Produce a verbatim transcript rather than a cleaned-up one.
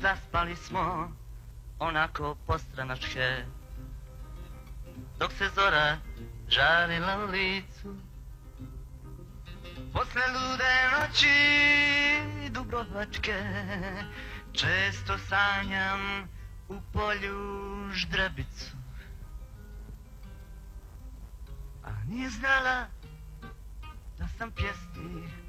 zaspali smo onako postranačke, dok se zora žarila u licu. Posle lude noći Dubrovačke često sanjam u polju ždrebicu. A nije znala da sam pjesnik